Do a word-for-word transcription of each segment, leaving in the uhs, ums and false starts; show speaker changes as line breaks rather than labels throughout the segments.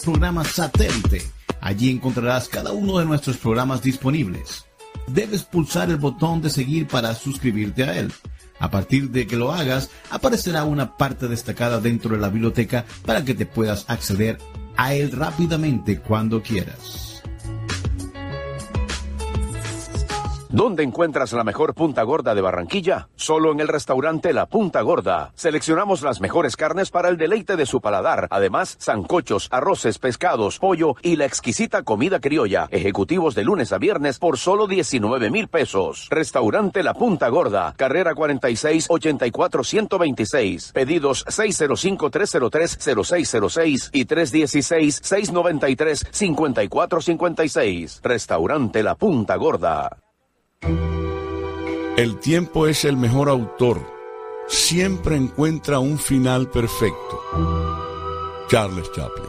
programa Satélite. Allí encontrarás cada uno de nuestros programas disponibles. Debes pulsar el botón de seguir para suscribirte a él. A partir de que lo hagas, aparecerá una parte destacada dentro de la biblioteca para que te puedas acceder a él rápidamente cuando quieras.
¿Dónde encuentras la mejor punta gorda de Barranquilla? Solo en el restaurante La Punta Gorda. Seleccionamos las mejores carnes para el deleite de su paladar. Además, sancochos, arroces, pescados, pollo y la exquisita comida criolla. Ejecutivos de lunes a viernes por solo diecinueve mil pesos. Restaurante La Punta Gorda. Carrera cuarenta y seis, ochenta y cuatro, ciento veintiséis. Pedidos seis cero cinco, tres cero tres, cero seis cero seis y tres uno seis, seis nueve tres, cinco cuatro cinco seis. Restaurante La Punta Gorda.
El tiempo es el mejor autor. Siempre encuentra un final perfecto. Charles Chaplin.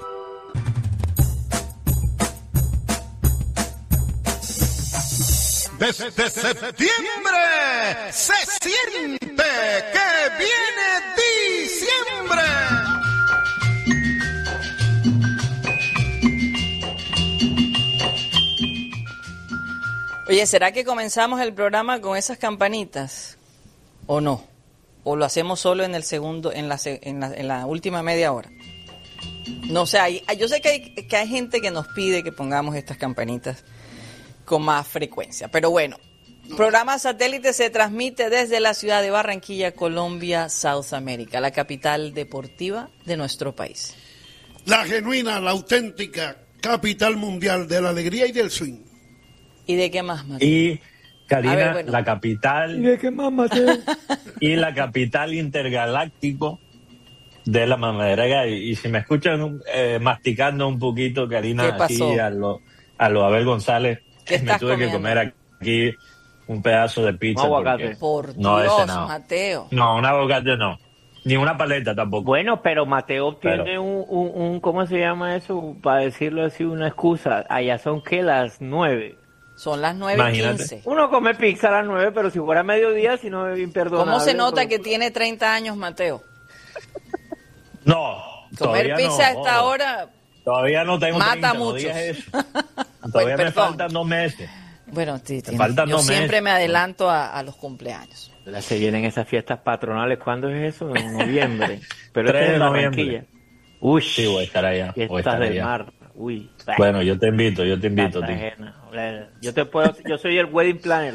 Desde septiembre se siente que viene diciembre.
Oye, ¿será que comenzamos el programa con esas campanitas? ¿O no? ¿O lo hacemos solo en el segundo, en la, en la, en la última media hora? No sé, hay, yo sé que hay, que hay gente que nos pide que pongamos estas campanitas con más frecuencia. Pero bueno, programa Satélite se transmite desde la ciudad de Barranquilla, Colombia, South America, la capital deportiva de nuestro país.
La genuina, la auténtica capital mundial de la alegría y del swing.
¿Y de qué más, Mateo?
Y, Karina,
ver, bueno.
la capital...
¿Y de qué más, Mateo?
Y la capital intergaláctico de la mamadera. Y, y si me escuchan eh, masticando un poquito, Karina, aquí a lo, a lo Abel González,
¿Qué
me tuve
comiendo?
que comer aquí un pedazo de pizza.
Un aguacate.
Por
no he
Dios,
cenado.
Mateo.
No, un aguacate no. Ni una paleta tampoco.
Bueno, pero Mateo
Pero-
tiene un, un, un, ¿cómo se llama eso? Para decirlo así, una excusa. Allá son, ¿qué? Las nueve.
Son las nueve y
Imagínate.
quince.
Uno come pizza a las nueve, pero si fuera mediodía, si no es imperdonable.
¿Cómo se nota
pero-
que tiene treinta años, Mateo?
No.
Comer
todavía
pizza a
no.
esta hora
Todavía no tengo
mata
treinta,
a
no
muchos.
digas eso. Todavía me
perdón.
faltan dos meses.
Bueno, sí, tiene-
faltan
yo
dos
siempre
meses.
me adelanto a, a los cumpleaños.
Se vienen esas fiestas patronales. ¿Cuándo es eso? En noviembre. Pero
tres
este es
de
en
noviembre.
Barranquilla. Uy.
Sí, voy a estar allá. Voy a
Fiestas
estar
del
allá.
mar. Uy.
Bueno, yo te invito, yo te invito, tío.
Cartagena. Yo te puedo, yo soy el wedding planner.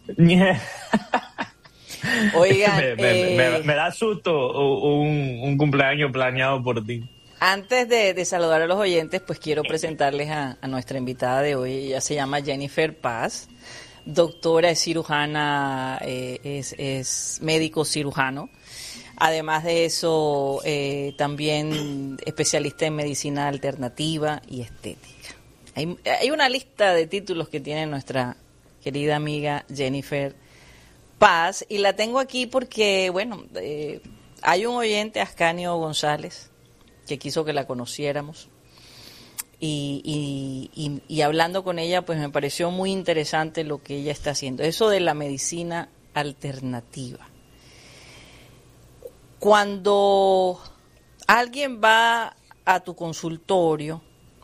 Oigan,
me, me-
eh,
me- me da susto un, un cumpleaños planeado por ti.
antes de, de saludar a los oyentes, pues quiero presentarles a, a nuestra invitada de hoy. Ella se llama Jennifer Paz, doctora, es cirujana, eh, es, es médico cirujano. Además de eso, eh, también especialista en medicina alternativa y estética. Hay, hay una lista de títulos que tiene nuestra querida amiga Jennifer Paz, y la tengo aquí porque, bueno, eh, hay un oyente, Ascanio González, que quiso que la conociéramos, y, y, y, y hablando con ella, pues me pareció muy interesante lo que ella está haciendo, eso de la medicina alternativa. Cuando alguien va a tu consultorio,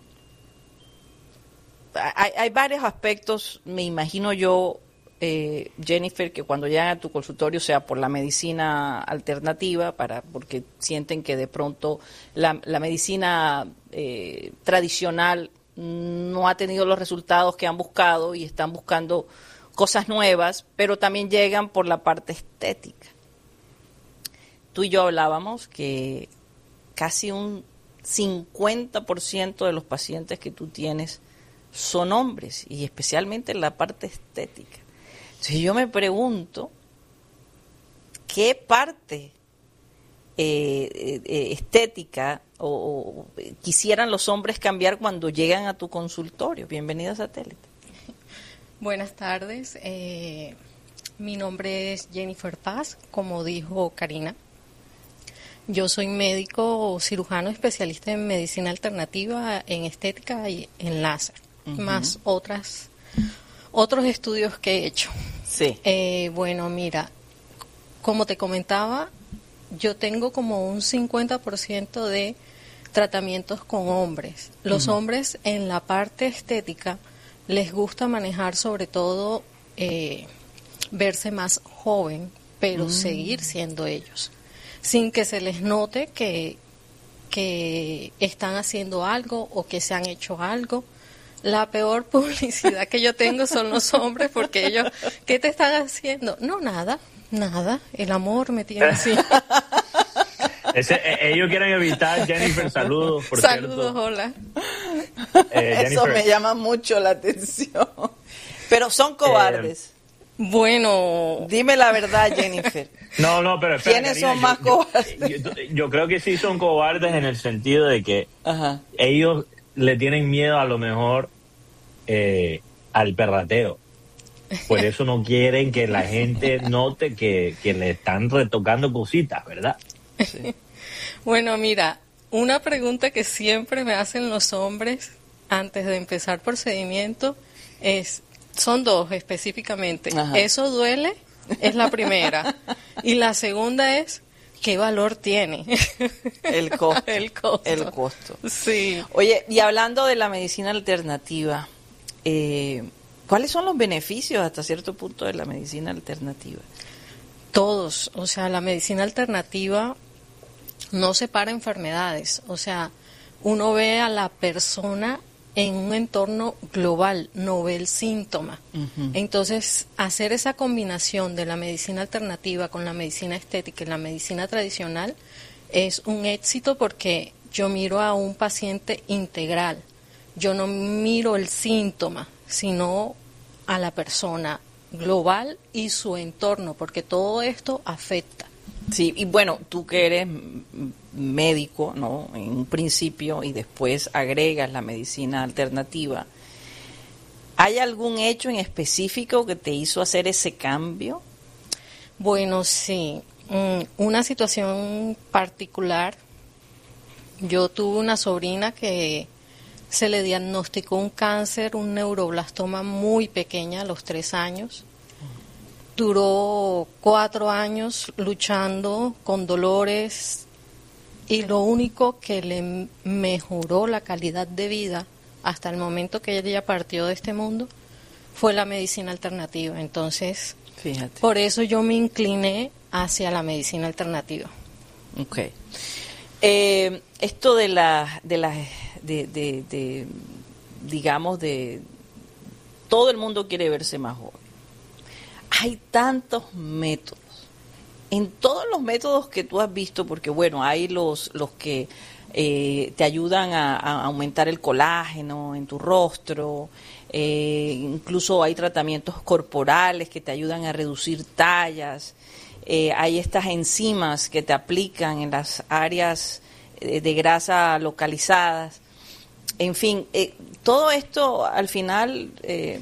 hay, hay varios aspectos, me imagino yo, eh, Jennifer, que cuando llegan a tu consultorio, sea por la medicina alternativa, para porque sienten que de pronto la, la medicina eh, tradicional no ha tenido los resultados que han buscado y están buscando cosas nuevas, pero también llegan por la parte estética. Tú y yo hablábamos que casi un cincuenta por ciento de los pacientes que tú tienes son hombres, y especialmente en la parte estética. Entonces yo me pregunto, ¿qué parte eh, eh, estética o, o quisieran los hombres cambiar cuando llegan a tu consultorio? Bienvenida a Satélite.
Buenas tardes, eh, mi nombre es Jennifer Paz, como dijo Karina. Yo soy médico cirujano especialista en medicina alternativa, en estética y en láser, uh-huh. más otras otros estudios que he hecho.
Sí.
Eh, bueno, mira, como te comentaba, yo tengo como un cincuenta por ciento de tratamientos con hombres. Los uh-huh. hombres en la parte estética les gusta manejar sobre todo eh, verse más joven, pero uh-huh. seguir siendo ellos, sin que se les note que, que están haciendo algo o que se han hecho algo. La peor publicidad que yo tengo son los hombres, porque ellos, ¿qué te están haciendo? No, nada, nada, el amor me tiene así.
Ese, ellos quieren evitar, Jennifer, saludos, por
saludos,
cierto.
hola.
Eh, Eso me llama mucho la atención. Pero son cobardes.
Eh, bueno.
Dime la verdad, Jennifer.
No, no, pero espera,
¿quiénes
Karina,
son más
yo,
cobardes?
Yo, yo, yo creo que sí son cobardes en el sentido de que Ajá. ellos le tienen miedo a lo mejor eh, al perrateo. Por eso no quieren que la gente note que, que le están retocando cositas, ¿verdad?
Sí. Bueno, mira, una pregunta que siempre me hacen los hombres antes de empezar procedimiento es, son dos específicamente. Ajá. ¿Eso duele? Es la primera. Y la segunda es, ¿qué valor tiene?
El costo.
El costo.
El costo.
Sí.
Oye, y hablando de la medicina alternativa, eh, ¿cuáles son los beneficios hasta cierto punto de la medicina alternativa?
Todos. O sea, la medicina alternativa no separa enfermedades. O sea, uno ve a la persona en un entorno global, no ve el síntoma. Uh-huh. Entonces, hacer esa combinación de la medicina alternativa con la medicina estética y la medicina tradicional es un éxito, porque yo miro a un paciente integral. Yo no miro el síntoma, sino a la persona global y su entorno, porque todo esto afecta.
Sí, y bueno, tú que eres médico, ¿no? En un principio, y después agregas la medicina alternativa, ¿hay algún hecho en específico que te hizo hacer ese cambio?
Bueno, sí. Una situación particular. Yo tuve una sobrina que se le diagnosticó un cáncer, un neuroblastoma muy pequeña a los tres años. Duró cuatro años luchando con dolores, y lo único que le mejoró la calidad de vida hasta el momento que ella partió de este mundo fue la medicina alternativa. Entonces, fíjate, por eso yo me incliné hacia la medicina alternativa.
Okay. Eh, esto de la, de la, de, de, de, digamos, de todo el mundo quiere verse más joven. Hay tantos métodos. En todos los métodos que tú has visto, porque bueno, hay los, los que eh, te ayudan a, a aumentar el colágeno en tu rostro, eh, incluso hay tratamientos corporales que te ayudan a reducir tallas, eh, hay estas enzimas que te aplican en las áreas de, de grasa localizadas. En fin, eh, todo esto al final, eh,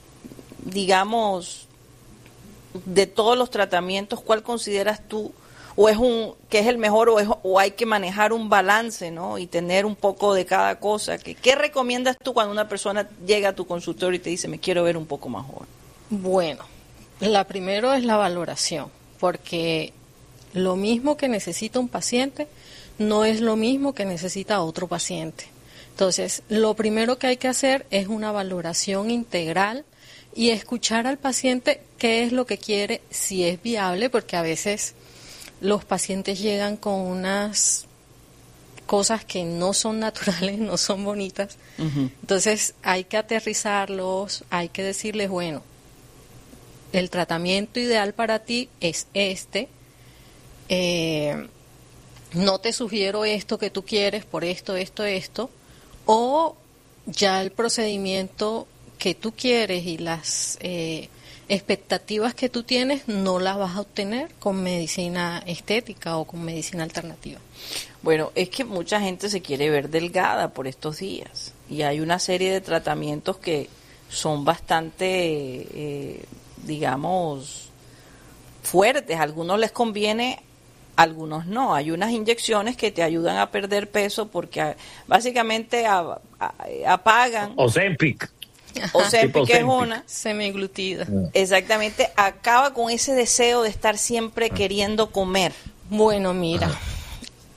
digamos, de todos los tratamientos, ¿cuál consideras tú o es un que es el mejor, o, es, o hay que manejar un balance, ¿no? Y tener un poco de cada cosa? ¿Qué, qué recomiendas tú cuando una persona llega a tu consultorio y te dice, me quiero ver un poco más joven?
Bueno, la primero es la valoración, porque lo mismo que necesita un paciente no es lo mismo que necesita otro paciente. Entonces, lo primero que hay que hacer es una valoración integral y escuchar al paciente qué es lo que quiere, si es viable, porque a veces los pacientes llegan con unas cosas que no son naturales, no son bonitas. Uh-huh. Entonces hay que aterrizarlos, hay que decirles, bueno, el tratamiento ideal para ti es este, eh, no te sugiero esto que tú quieres por esto, esto, esto, o ya el procedimiento que tú quieres y las eh, expectativas que tú tienes no las vas a obtener con medicina estética o con medicina alternativa.
Bueno, es que mucha gente se quiere ver delgada por estos días y hay una serie de tratamientos que son bastante, eh, digamos, fuertes. A algunos les conviene, a algunos no. Hay unas inyecciones que te ayudan a perder peso porque básicamente a, a, apagan...
Ozempic.
Ozempic es una
semiglutida.
Exactamente, acaba con ese deseo de estar siempre queriendo comer.
Bueno, mira,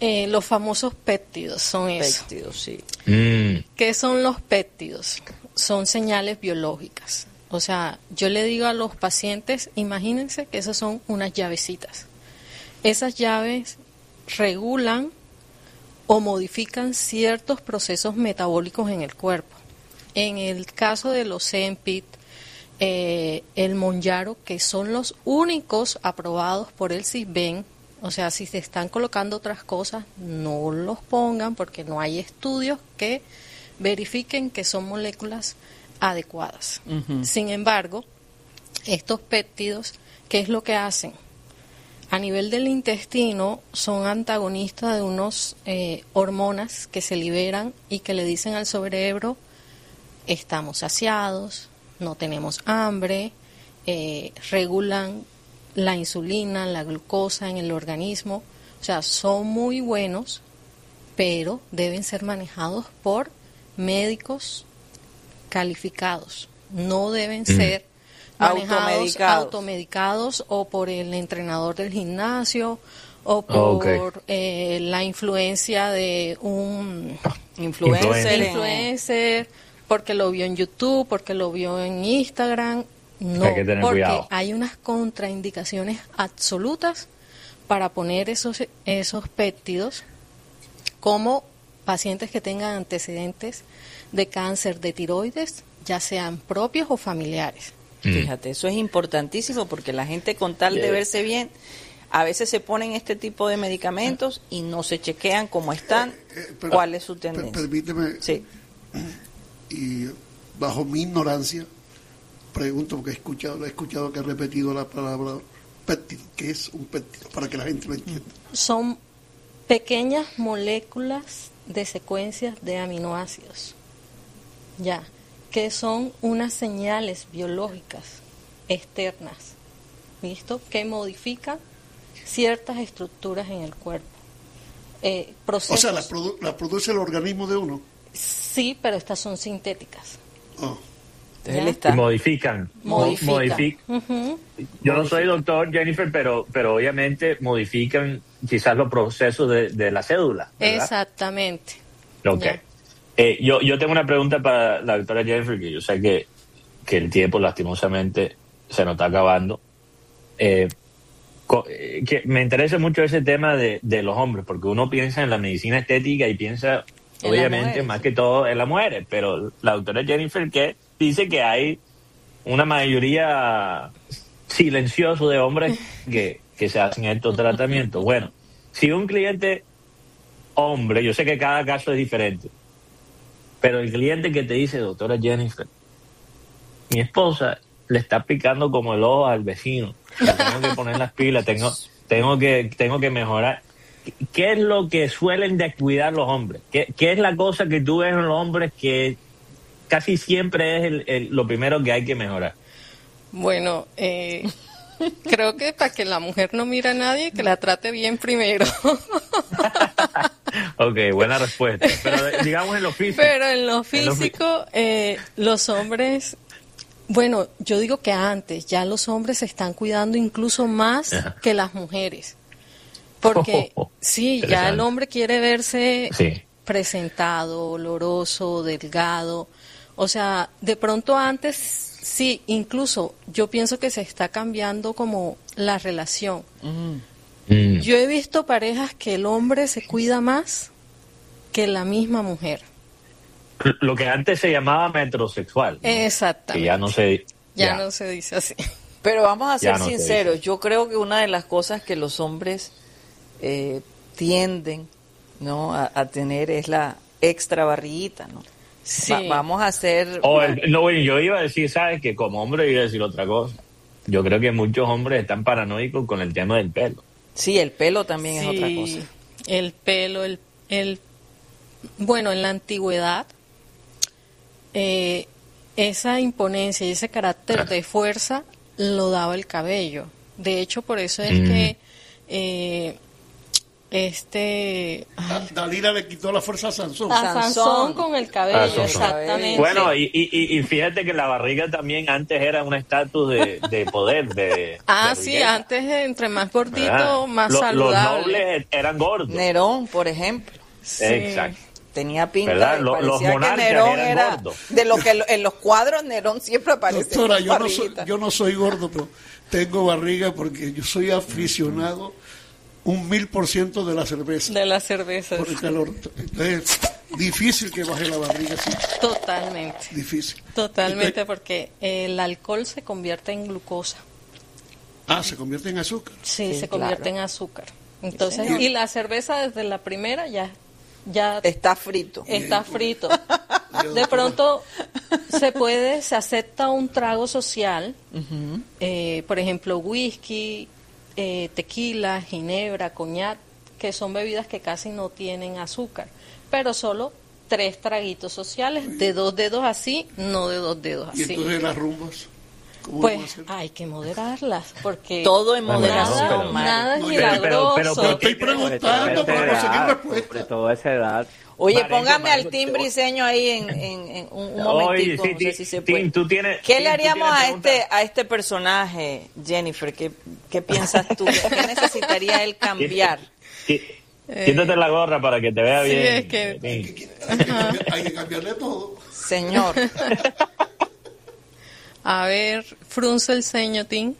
Eh, los famosos péptidos son eso.
Péptidos, sí.
Mm.
¿Qué son los péptidos? Son señales biológicas. O sea, yo le digo a los pacientes, imagínense que esas son unas llavecitas. Esas llaves regulan o modifican ciertos procesos metabólicos en el cuerpo. En el caso de los Ozempic, eh, el Mounjaro, que son los únicos aprobados por el CISBEN, o sea, si se están colocando otras cosas, no los pongan porque no hay estudios que verifiquen que son moléculas adecuadas. Uh-huh. Sin embargo, estos péptidos, ¿qué es lo que hacen? A nivel del intestino son antagonistas de unos eh, hormonas que se liberan y que le dicen al cerebro, estamos saciados, no tenemos hambre, eh, regulan la insulina, la glucosa en el organismo. O sea, son muy buenos, pero deben ser manejados por médicos calificados. No deben mm. ser manejados automedicados. automedicados o por el entrenador del gimnasio o por okay. eh, la influencia de un influencer, influencer, porque lo vio en YouTube, porque lo vio en Instagram. No,
hay que tener
porque
cuidado.
Hay unas contraindicaciones absolutas para poner esos esos péptidos, como pacientes que tengan antecedentes de cáncer de tiroides, ya sean propios o familiares.
Mm. Fíjate, eso es importantísimo porque la gente, con tal de verse bien, a veces se ponen este tipo de medicamentos y no se chequean cómo están, eh, eh, pero, cuál es su tendencia.
Permíteme,
sí.
Y bajo mi ignorancia, pregunto, porque he escuchado, he escuchado que ha repetido la palabra péptido. ¿Qué es un péptido? Para que la gente lo entienda.
Son pequeñas moléculas de secuencias de aminoácidos, ya, que son unas señales biológicas externas, ¿listo? Que modifican ciertas estructuras en el cuerpo. Eh, procesos,
o sea, ¿las produ- la produce el organismo de uno?
Sí, pero estas son sintéticas.
Oh.
Y modifican.
Modifican.
Modific- uh-huh. Yo no soy doctor, Jennifer, pero pero obviamente modifican quizás los procesos de, de la cédula, ¿verdad?
Exactamente.
Ok. Eh, yo, yo tengo una pregunta para la doctora Jennifer, que yo sé que, que el tiempo lastimosamente se nos está acabando. Eh, co- eh, que me interesa mucho ese tema de, de los hombres, porque uno piensa en la medicina estética y piensa, en obviamente, mujeres, más sí. que todo en las mujeres, pero la doctora Jennifer que dice que hay una mayoría silenciosa de hombres que, que se hacen estos tratamientos. Bueno, si un cliente hombre, yo sé que cada caso es diferente, pero el cliente que te dice, doctora Jennifer, mi esposa le está picando como el ojo al vecino, tengo que poner las pilas, tengo, tengo que, tengo que mejorar. ¿Qué es lo que suelen descuidar los hombres? ¿Qué, qué es la cosa que tú ves en los hombres que casi siempre es el, el, lo primero que hay que mejorar?
Bueno, eh, creo que para que la mujer no mire a nadie, que la trate bien primero.
Ok, buena respuesta. Pero digamos en lo físico.
Pero en lo físico, eh, los hombres, bueno, yo digo que antes ya los hombres se están cuidando incluso más Ajá. que las mujeres. Porque oh, oh, oh. sí, ya el hombre quiere verse sí. presentado, oloroso, delgado. O sea, de pronto antes, sí, incluso yo pienso que se está cambiando como la relación. Mm. Mm. Yo he visto parejas que el hombre se cuida más que la misma mujer.
Lo que antes se llamaba metrosexual, ¿no?
Exactamente.
Que ya no se
ya, ya no se dice así.
Pero vamos a ser no sinceros, yo creo que una de las cosas que los hombres eh, tienden, ¿no?, a, a tener es la extra barriguita, ¿no?
Sí.
Va, vamos a hacer...
Oh, el, no, bueno, yo iba a decir, ¿sabes? Que como hombre iba a decir otra cosa. Yo creo que muchos hombres están paranoicos con el tema del pelo.
Sí, el pelo también
sí,
es otra cosa.
El pelo, el, el bueno, en la antigüedad, eh, esa imponencia y ese carácter ah. de fuerza lo daba el cabello. De hecho, por eso es mm. que eh, Este...
Da- Dalila le quitó la fuerza a Sansón.
A Sansón con el cabello,
Ah, Sansón.
exactamente.
Bueno, y, y, y fíjate que la barriga también antes era un estatus de, de poder, de
Ah,
de
sí,
riqueza,
antes entre más gordito,
¿verdad?
más
Lo-
saludable.
Los nobles eran gordos.
Nerón, por ejemplo.
Sí.
Exacto.
Tenía pinta,
¿Verdad?
de-
Lo- los
parecía que
monarcas
Nerón
eran
era
gordos.
de lo que lo- en los cuadros Nerón siempre aparece.
Doctora,
con
yo no, soy,
barriguita.
yo no soy gordo, pero tengo barriga porque yo soy aficionado un mil por ciento de la cerveza.
De la cerveza.
Por el calor. Entonces, difícil que baje la barriga, sí.
Totalmente.
Difícil.
Totalmente,
Entonces,
porque el alcohol se convierte en glucosa.
ah, se convierte en azúcar.
Sí,
Sí,
se
claro.
convierte en azúcar. Entonces,
señor.
y la cerveza desde la primera ya, ya
Está frito.
está frito. De pronto se puede, se acepta un trago social, eh, por ejemplo, whisky, eh, tequila, ginebra, coñac, que son bebidas que casi no tienen azúcar, pero solo tres traguitos sociales, de dos dedos así, no de dos dedos
Y
así.
entonces las rumbas. ¿Cómo vamos a
Pues
hacer?
hay que moderarlas, porque
Todo en
Bueno,
moderación,
pero-
Mari.
nada es
No,
pero-
milagroso.
pero-
Yo estoy preguntando para conseguir
Sobre
respuesta.
todo a esa edad.
Oye,
Marengo,
póngame al
Marengo,
Tim
te-
Briseño ahí en, en, en un, un
Oye,
momentico,
sí,
no
Tim,
sé si se
Tim,
puede.
tú tienes-
¿Qué
Tim,
le
tú
haríamos
tienes
a
preguntas.
este a este personaje, Jennifer? ¿Qué, qué piensas tú? ¿Qué necesitaría él cambiar?
Qui- Quítate la gorra para que te vea
sí,
bien.
es que-
Tim.
Hay que, cambiar- hay que cambiarle todo.
Señor,
A ver, frunce el ceño, Tim.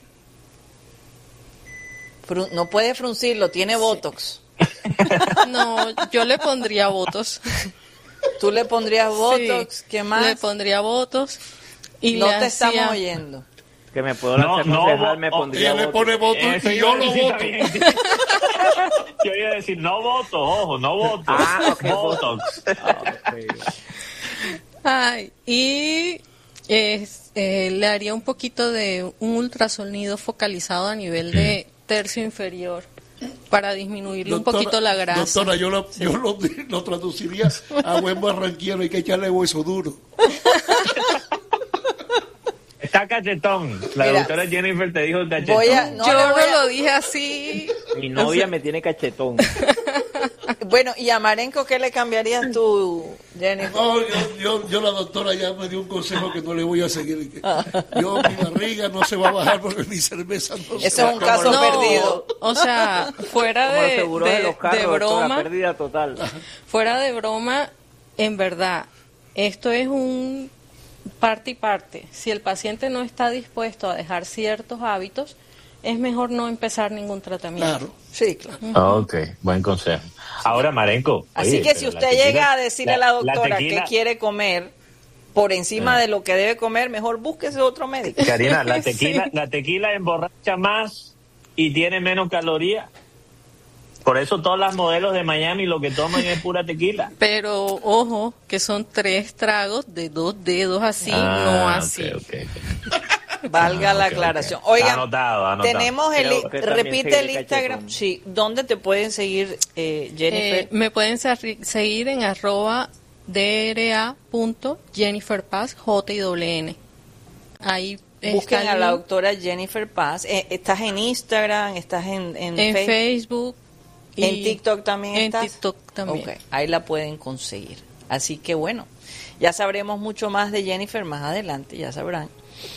fru- no puede fruncirlo, tiene botox.
No, yo le pondría votos.
Tú le pondrías botox,
Sí,
¿qué más?
Le pondría votos. Y
No
le
te
hacía-
estamos oyendo.
Que me puedo
No,
lanzar
no,
concejal, me
oh,
pondría
Ella le
voto.
pone voto
Eso
y
iba
yo
a
lo
decir
voto.
también. Yo iba a decir, no voto, ojo, no voto.
Ah, ok,
Botox.
Ah, ok.
Ay, y es, eh, le haría un poquito de un ultrasonido focalizado a nivel de tercio inferior para disminuirle un
Doctora-
poquito la grasa.
Doctora, yo, lo, yo lo, lo traduciría a buen barranquero, hay que echarle hueso duro.
Está cachetón. La
Mira,
doctora Jennifer te dijo cachetón.
Voy a, no
yo
le
no
voy a-
lo dije así.
Mi novia me tiene cachetón.
Bueno, ¿y a Marenco qué le cambiarías tú, Jennifer?
No, yo, yo, yo la doctora ya me dio un consejo que no le voy a seguir. que Yo, mi barriga no se va a bajar porque mi cerveza no se
Ese
va
es un
a acabar.
caso
No,
perdido.
o sea, fuera
Como los
de,
seguros de,
de-
los carros,
de
doctora,
broma,
pérdida total.
fuera de broma, en verdad, esto es un parte y parte. Si el paciente no está dispuesto a dejar ciertos hábitos, es mejor no empezar ningún tratamiento.
Claro.
Sí, claro.
Ah, ok, buen consejo. Ahora, Marenco.
Así
oye,
que si
pero la
usted
tequila-
llega a decirle a la doctora
tequila-
que quiere comer por encima
Ah.
de lo que debe comer, mejor búsquese otro médico.
Karina, la
Sí.
tequila, la tequila emborracha más y tiene menos calorías. Por eso todas las modelos de Miami lo que toman es pura tequila.
Pero ojo, que son tres tragos de dos dedos así,
Ah,
no
ok,
así.
ok, ok.
Valga la
ok,
aclaración.
ok.
Oigan,
Anotado, anotado.
tenemos el,
Creo que también
repite el
seguir
Instagram.
cachetón.
Sí, ¿dónde te pueden seguir, eh, Jennifer?
Eh, me pueden ser- seguir en arroba dra.jenniferpaz, J y doble N. Ahí
Busquen
está
a
el
la
link.
doctora Jennifer Paz. Eh, estás en Instagram, estás en, en,
en
Face-
Facebook. y
en TikTok también
En
estás.
TikTok también.
Ok, ahí la pueden conseguir. Así que bueno, ya sabremos mucho más de Jennifer más adelante, ya sabrán.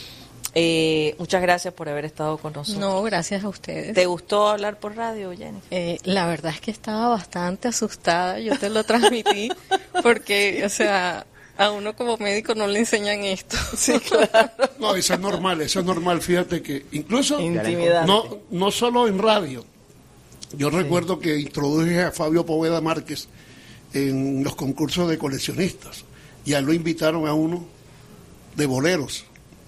Eh, muchas gracias por haber estado con nosotros.
No, gracias a ustedes.
¿Te gustó hablar por radio, Jennifer?
Eh, la verdad es que estaba bastante asustada, yo te lo transmití, porque, o sea, a uno como médico no le enseñan esto.
Sí, claro.
No, eso es normal, eso es normal. Fíjate que incluso
Intimidante.
no, no solo en radio. Yo recuerdo que introduje a Fabio Poveda Márquez en los concursos de coleccionistas y a él lo invitaron a uno de boleros.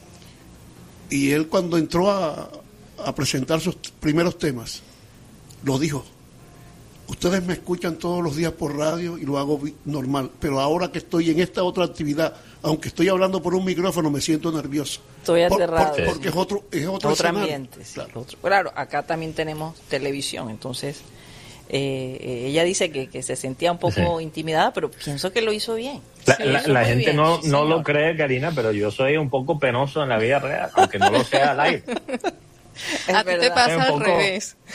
Y él cuando entró a, a presentar sus primeros temas, lo dijo, ustedes me escuchan todos los días por radio y lo hago vi- normal, pero ahora que estoy en esta otra actividad, aunque estoy hablando por un micrófono, me siento nervioso.
Estoy
Por-
aterrado.
por- porque es otro, es otro,
Otro
escenario.
ambiente. Sí,
Claro.
otro- Claro, acá también tenemos televisión, entonces eh, eh, ella dice que, que se sentía un poco
Sí.
intimidada, pero pienso que lo hizo bien.
La,
Sí,
la-
hizo
la
muy
gente
bien,
no,
sí,
no lo
señor.
cree, Karina, pero yo soy un poco penoso en la vida real, aunque no lo sea al aire.
Es
A ti te
verdad.
pasa
Es un
al
poco-
revés.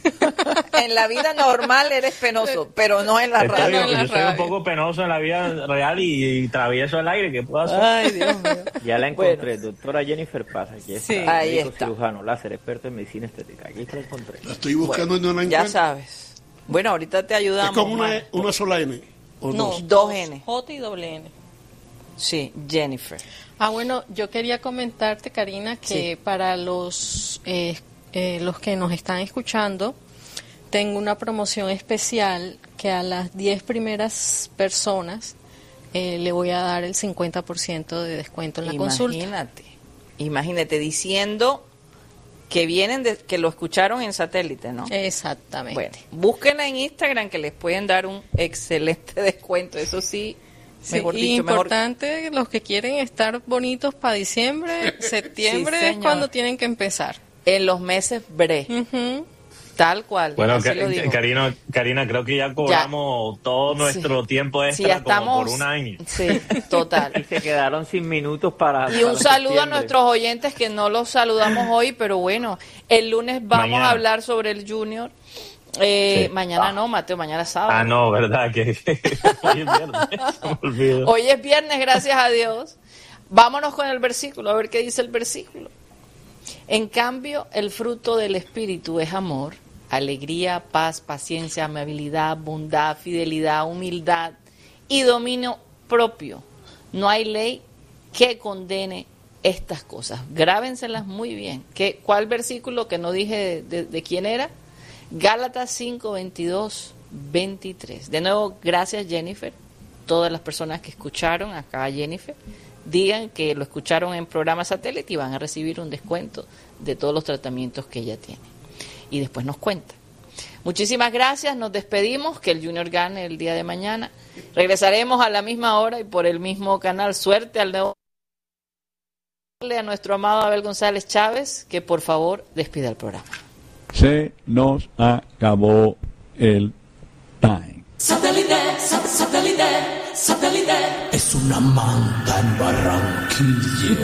En la vida normal eres penoso, pero no en la
Estoy,
radio.
yo
en la
soy un
radio.
poco penoso en la vida real y, y travieso el aire. ¿Qué puedo hacer?
Ay, Dios mío.
Ya la encontré, doctora Jennifer Paz. Aquí está.
Sí, ahí
médico
está.
cirujano, láser, experto en medicina estética. Aquí la encontré.
La estoy buscando
Bueno,
y no la
ya
encuentro.
sabes. Bueno, ahorita te ayudamos.
Es como una,
Mari.
una sola N. ¿o
No,
dos?
Dos N.
J y doble N.
Sí, Jennifer.
Ah, bueno, yo quería comentarte, Karina, que
Sí.
para los, eh, eh, los que nos están escuchando, tengo una promoción especial que a las diez primeras personas eh, le voy a dar el cincuenta por ciento de descuento en la consulta.
Imagínate, imagínate diciendo que vienen de, que lo escucharon en satélite, ¿no?
Exactamente.
Bueno, búsquenla en Instagram que les pueden dar un excelente descuento, eso sí,
Sí,
mejor
y
dicho, mejor.
importante, los que quieren estar bonitos para diciembre, septiembre
Sí,
es
señor.
cuando tienen que empezar.
En los meses bre,
Ujú.
tal cual.
Bueno,
así
Ca-
lo digo.
Karina, Karina, creo que ya cobramos todo nuestro
Sí.
tiempo
Sí,
extra
ya
como
estamos,
por un año.
Sí, total.
Y se quedaron sin minutos para.
Y un
para
saludo a
septiembre.
nuestros oyentes que no los saludamos hoy, pero bueno, el lunes vamos
Mañana.
a hablar sobre el Junior. Eh,
Sí.
Mañana no, Mateo, mañana es sábado.
Ah, no, ¿verdad? Que hoy es viernes, se me olvidó.
Hoy es viernes, gracias a Dios. Vámonos con el versículo, a ver qué dice el versículo. En cambio, el fruto del Espíritu es amor, alegría, paz, paciencia, amabilidad, bondad, fidelidad, humildad y dominio propio. No hay ley que condene estas cosas. Grábenselas muy bien. ¿Qué, ¿Cuál versículo que no dije de, de, de quién era? Gálatas cinco, veintidós, veintitrés. De nuevo, gracias Jennifer. Todas las personas que escucharon acá a Jennifer, digan que lo escucharon en programa satélite y van a recibir un descuento de todos los tratamientos que ella tiene. Y después nos cuenta. Muchísimas gracias, nos despedimos, que el Junior gane el día de mañana. Regresaremos a la misma hora y por el mismo canal. Suerte al nuevo. A nuestro amado Abel González Chávez, que por favor despida el programa.
Se nos acabó el time.
Satélite, sat- satélite, satélite. Es una manda en Barranquilla.